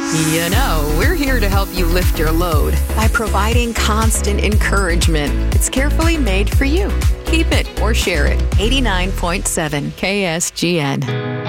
You know, we're here to help you lift your load by providing constant encouragement. It's carefully made for you. Keep it or share it. 89.7 KSGN.